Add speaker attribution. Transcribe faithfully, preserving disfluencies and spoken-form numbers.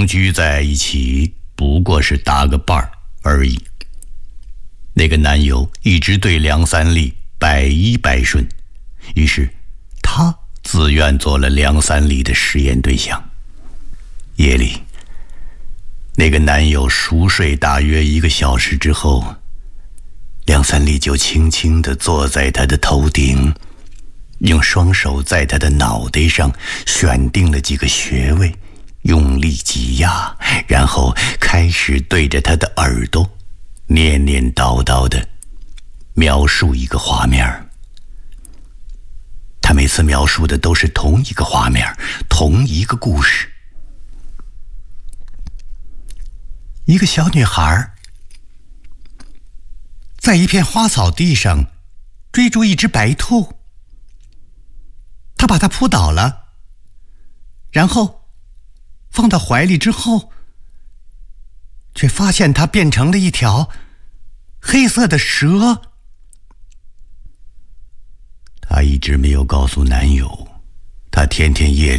Speaker 1: 同居在一起不过是搭个伴儿而已。那个男友一直对梁三立百依百顺，于是他自愿做了梁三立的实验对象。夜里，那个男友熟睡大约一个小时之后，梁三立就轻轻地坐在他的头顶，用双手在他的脑袋上选定了几个穴位，用力挤压，然后开始对着他的耳朵念念叨叨地描述一个画面。他每次描述的都是同一个画面，同一个故事。一个小女孩在一片花草地上追逐一只白兔，她把它扑倒了，然后放到怀里之后，却发现它变成了一条黑色的蛇。她一直没有告诉男友，她天天夜里